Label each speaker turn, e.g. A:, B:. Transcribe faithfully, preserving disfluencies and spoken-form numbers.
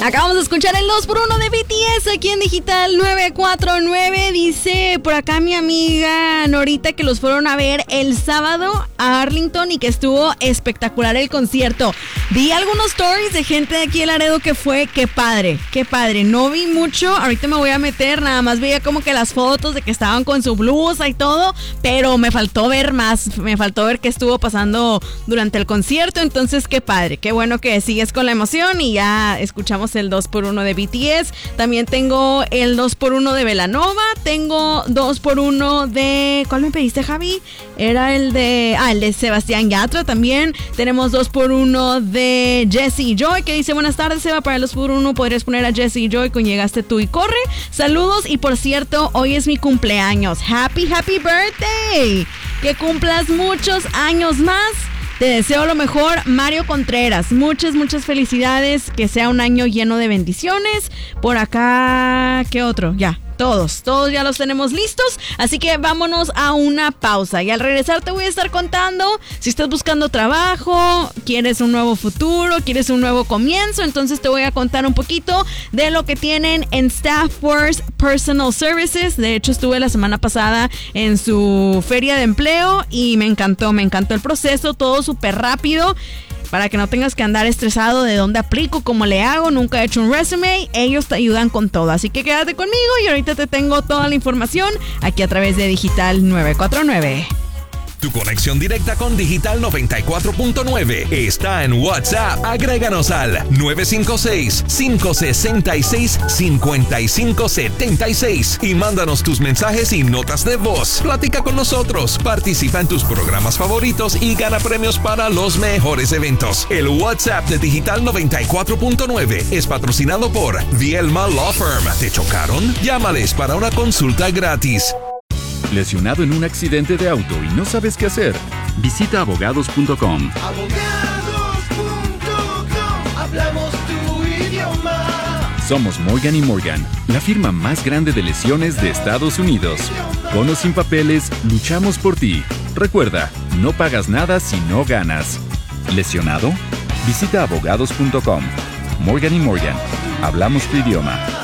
A: Acabamos de escuchar el dos por uno de B T S aquí en Digital nueve cuatro nueve. Dice por acá mi amiga Norita que los fueron a ver el sábado a Arlington y que estuvo espectacular el concierto. Vi algunos stories de gente de aquí en Laredo que fue, qué padre, qué padre. No vi mucho, ahorita me voy a meter, nada más veía como que las fotos de que estaban con su blusa y todo, pero me faltó ver más, me faltó ver qué estuvo pasando durante el concierto. Entonces qué padre, qué bueno que sigues con la emoción y ya escuchamos el dos por uno de B T S. También tengo el dos por uno de Belanova. Tengo dos por uno de... ¿Cuál me pediste, Javi? Era el de... Ah, el de Sebastián Yatra también. Tenemos dos por uno de Jessie Joy, que dice: buenas tardes, Seba. Para el dos por uno podrías poner a Jessie Joy con Llegaste Tú y Corre. Saludos. Y por cierto, hoy es mi cumpleaños. Happy, happy birthday. Que cumplas muchos años más. Te deseo lo mejor, Mario Contreras. Muchas, muchas felicidades. Que sea un año lleno de bendiciones. Por acá, ¿qué otro? Ya, todos, todos ya los tenemos listos. Así que vámonos a una pausa. Y al regresar te voy a estar contando si estás buscando trabajo, quieres un nuevo futuro, quieres un nuevo comienzo. Entonces te voy a contar un poquito de lo que tienen en Staff Force Personal Services. De hecho, estuve la semana pasada en su feria de empleo y me encantó, me encantó el proceso, todo súper rápido. Para que no tengas que andar estresado de dónde aplico, cómo le hago, nunca he hecho un resume, ellos te ayudan con todo. Así que quédate conmigo y ahorita te tengo toda la información aquí a través de Digital nueve cuatro nueve.
B: Tu conexión directa con Digital noventa y cuatro punto nueve está en WhatsApp. Agréganos al nueve cinco seis, cinco seis seis, cinco cinco siete seis y mándanos tus mensajes y notas de voz. Platica con nosotros, participa en tus programas favoritos y gana premios para los mejores eventos. El WhatsApp de Digital noventa y cuatro punto nueve es patrocinado por Vielma Law Firm. ¿Te chocaron? Llámales para una consulta gratis.
C: ¿Lesionado en un accidente de auto y no sabes qué hacer? Visita abogados punto com.
D: abogados punto com, hablamos tu idioma.
C: Somos Morgan y Morgan, la firma más grande de lesiones de Estados Unidos. Con o sin papeles, luchamos por ti. Recuerda, no pagas nada si no ganas. ¿Lesionado? Visita abogados punto com. Morgan y Morgan, hablamos tu idioma.